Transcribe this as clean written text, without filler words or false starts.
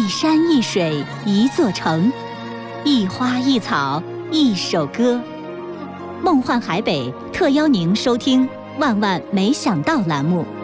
一山一水一座城，一花一草一首歌。梦幻海北特邀您收听《万万没想到》栏目。